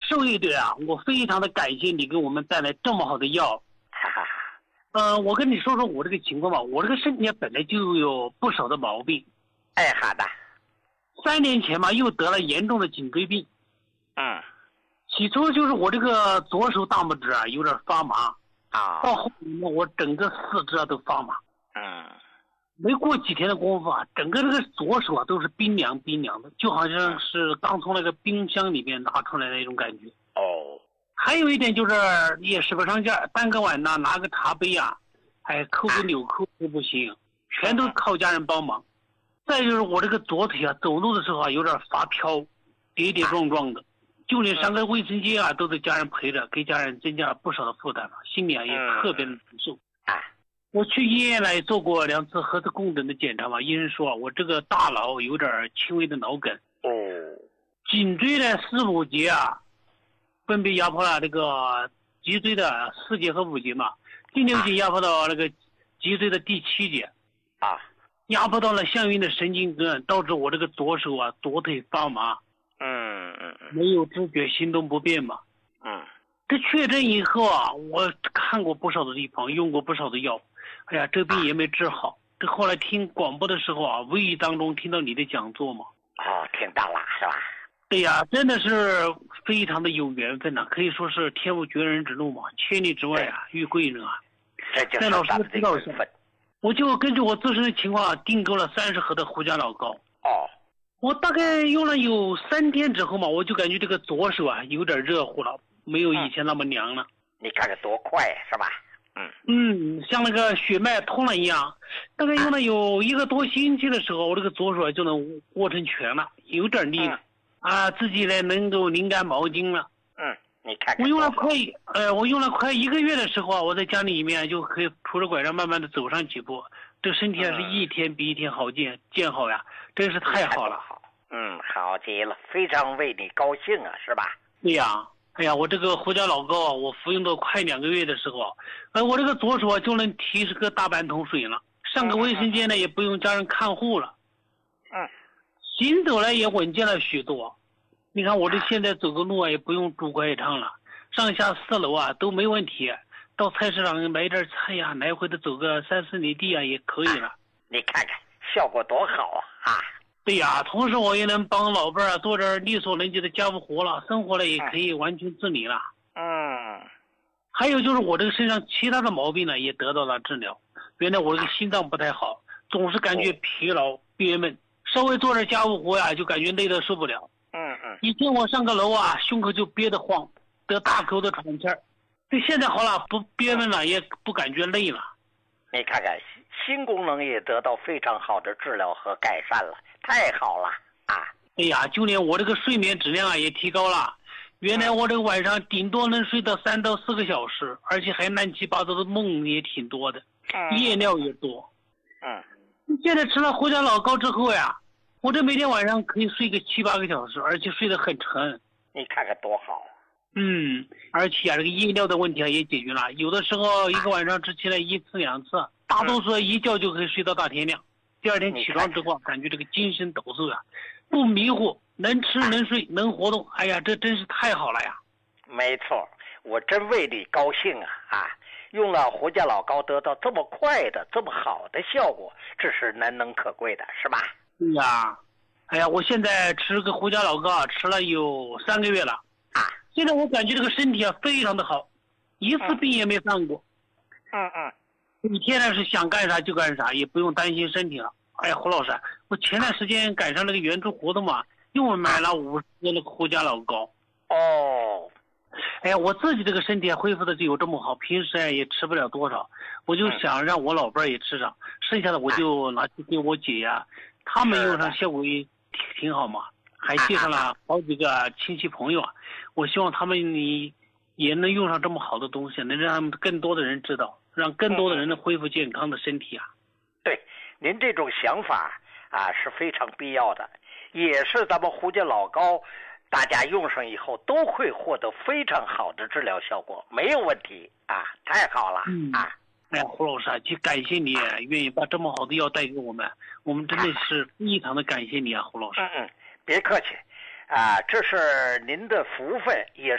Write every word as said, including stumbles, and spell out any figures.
兽医队啊，我非常的感谢你给我们带来这么好的药。 哈哈哈。 呃，我跟你说说我这个情况吧，我这个身体本来就有不少的毛病。 哎，好的。 三年前嘛，又得了严重的颈椎病。 嗯。 起初就是我这个左手大拇指啊有点发麻。 啊。 到后面呢，我整个四肢啊都发麻。 嗯。 没过几天的功夫啊，整个这个左手啊都是冰凉冰凉的，就好像是刚从那个冰箱里面拿出来的那种感觉。 哦。 还有一点就是也使不上劲儿，搬个碗呐，拿个茶杯啊，哎，扣个纽扣都不行，全都靠家人帮忙。再就是我这个左腿啊，走路的时候啊有点发飘，跌跌撞撞的，就连上个卫生间啊都得家人陪着，给家人增加了不少的负担了，心里啊也特别的难受。我去医院来做过两次核磁共振的检查嘛，医生说我这个大脑有点轻微的脑梗。 哦。 颈椎的四五节啊，分别压迫了这个脊椎的四节和五节嘛，第六节压迫到那个脊椎的第七节。 啊。 压迫到了相应的神经根，导致我这个左手啊左腿发麻。 嗯嗯嗯。 没有知觉，行动不便嘛。 嗯。 这确诊以后啊，我看过不少的地方，用过不少的药。哎呀，这病也没治好。这后来听广播的时候啊，无意当中听到你的讲座嘛。 哦，听到了是吧？ 对呀，真的是非常的有缘分呐、啊，可以说是天无绝人之路嘛，千里之外啊遇贵人啊。 这就是老师知道一下，我就根据我自身的情况、啊、订购了三十盒的胡椒老膏。 哦。 我大概用了有三天之后嘛，我就感觉这个左手啊有点热乎了，没有以前那么凉了。 嗯、你看看多快是吧？嗯嗯，像那个血脉通了一样。大概用了有一个多星期的时候，我这个左手就能握成拳了，有点力了。嗯、啊，自己呢能够拧干毛巾了。 嗯，你看看。 我用了快，呃，我用了快一个月的时候啊，我在家里面就可以拄着拐杖慢慢的走上几步，这身体啊是一天比一天好健健好呀，真是太好了。 好，嗯，好极了，非常为你高兴啊，是吧？ 对呀。哎呀，我这个胡椒老膏啊，我服用到快两个月的时候，呃，我这个左手啊就能提是个大半桶水了，上个卫生间呢也不用家人看护了， 嗯， 行走呢也稳健了许多。你看我这现在走个路啊也不用拄拐杖了，上下四楼啊都没问题，到菜市场买点菜呀，来回的走个三四里地啊也可以了。啊、 你看看效果多好啊！啊。 对呀，同时我也能帮老伴儿做点力所能及的家务活了，生活了也可以完全自理了。 嗯。 还有就是我这个身上其他的毛病呢也得到了治疗。原来我这个心脏不太好，总是感觉疲劳憋闷，稍微做点家务活呀就感觉累得受不了。 嗯嗯。 以前我上个楼啊，胸口就憋得慌，得大口的喘气儿。这现在好了，不憋闷了，也不感觉累了。 你看看，心功能也得到非常好的治疗和改善了。太好了啊！ 哎呀，就连我这个睡眠质量啊也提高了。原来我这个晚上顶多能睡到三到四个小时，而且还乱七八糟的梦也挺多的， 嗯、 夜尿也多。 嗯。 现在吃了胡椒老膏之后呀，我这每天晚上可以睡个七八个小时，而且睡得很沉。 你看看多好。 嗯，而且啊，这个夜尿的问题啊也解决了。有的时候一个晚上只起来一次两次，大多数一觉就可以睡到大天亮。第二天起床之后，感觉这个精神抖擞啊，不迷糊，能吃能睡能活动。哎呀，这真是太好了呀！ 没错，我真为你高兴啊！啊，用了胡椒老膏得到这么快的、这么好的效果，这是难能可贵的，是吧？ 对呀，哎呀，我现在吃个胡椒老膏啊，吃了有三个月了啊。 现在我感觉这个身体啊非常的好，一次病也没犯过。 嗯嗯。 一天呢是想干啥就干啥，也不用担心身体了。哎呀，胡老师，我前段时间赶上那个援助活动嘛，又买了五十个那个胡椒老膏。 哦。 哎呀，我自己这个身体恢复的就有这么好，平时也吃不了多少，我就想让我老伴也吃上，剩下的我就拿去给我姐呀，他们用上效果也挺好嘛，还介绍了好几个亲戚朋友啊。我希望他们你也能用上这么好的东西，能让他们更多的人知道，让更多的人能恢复健康的身体啊。 对，您这种想法啊是非常必要的，也是咱们胡椒老膏大家用上以后都会获得非常好的治疗效果，没有问题啊！太好了、 嗯、 啊！ 哎，胡老师啊，就感谢你愿意把这么好的药带给我们，我们真的是非常的感谢你啊，胡老师。 嗯嗯，别客气啊，这是您的福分，也